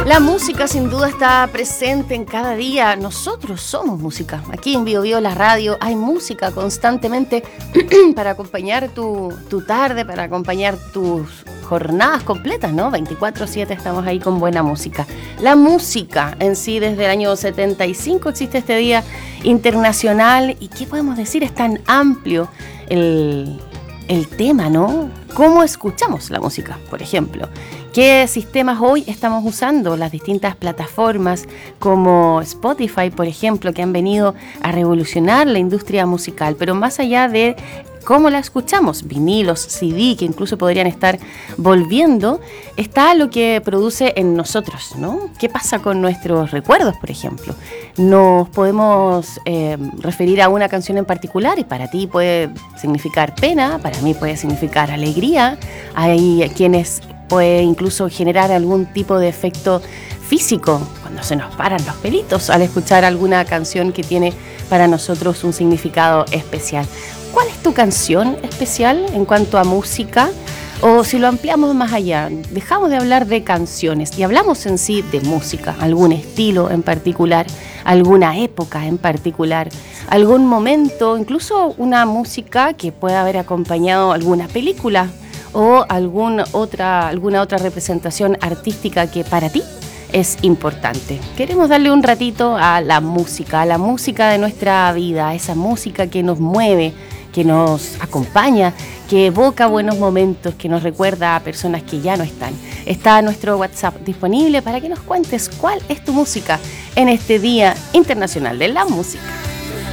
La música sin duda está presente en cada día. Nosotros somos música. Aquí en Bio Bio, la radio, hay música constantemente para acompañar tu tarde, para acompañar tus jornadas completas, ¿no? 24/7 estamos ahí con buena música. La música en sí, desde el año 75 existe este Día Internacional. ¿Y qué podemos decir? Es tan amplio el tema, ¿no? ¿Cómo escuchamos la música, por ejemplo? ¿Qué sistemas hoy estamos usando? Las distintas plataformas como Spotify, por ejemplo, que han venido a revolucionar la industria musical, pero más allá de cómo la escuchamos, vinilos, CD, que incluso podrían estar volviendo, está lo que produce en nosotros, ¿no? ¿Qué pasa con nuestros recuerdos, por ejemplo? Nos podemos referir a una canción en particular y para ti puede significar pena, para mí puede significar alegría. Hay quienes puede incluso generar algún tipo de efecto físico, cuando se nos paran los pelitos al escuchar alguna canción que tiene para nosotros un significado especial. ¿Cuál es tu canción especial en cuanto a música? O si lo ampliamos más allá, dejamos de hablar de canciones y hablamos en sí de música, algún estilo en particular, alguna época en particular, algún momento, incluso una música que pueda haber acompañado alguna película o alguna otra representación artística que para ti es importante. Queremos darle un ratito a la música de nuestra vida, a esa música que nos mueve, que nos acompaña, que evoca buenos momentos, que nos recuerda a personas que ya no están. Está nuestro WhatsApp disponible para que nos cuentes cuál es tu música en este Día Internacional de la Música.